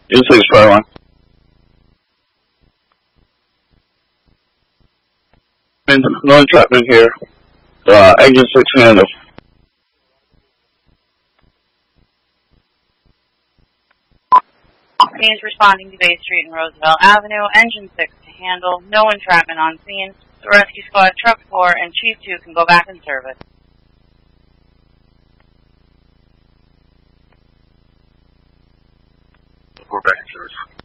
Unit 6, try line. No entrapment here. Exit 6 handle. Means responding to Bay Street and Roosevelt Avenue. Engine 6 to handle. No entrapment on scene. The rescue squad, truck 4, and Chief 2 can go back in service. We're back in service.